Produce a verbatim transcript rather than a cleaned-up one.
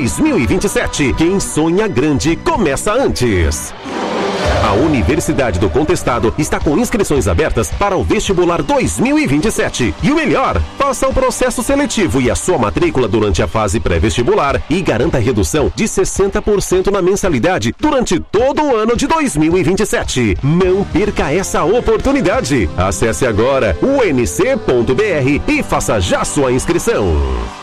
dois mil e vinte e sete. Quem sonha grande começa antes. A Universidade do Contestado está com inscrições abertas para o vestibular dois mil e vinte e sete. E o melhor, faça o processo seletivo e a sua matrícula durante a fase pré-vestibular e garanta redução de sessenta por cento na mensalidade durante todo o ano de dois mil e vinte e sete. Não perca essa oportunidade. Acesse agora u n c ponto b r e faça já sua inscrição.